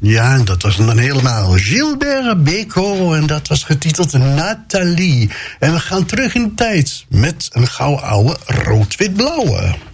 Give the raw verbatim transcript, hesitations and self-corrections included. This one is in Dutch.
Ja, en dat was dan helemaal Gilbert Bécaud en dat was getiteld Nathalie. En we gaan terug in de tijd met een gouden oude rood-wit-blauwe.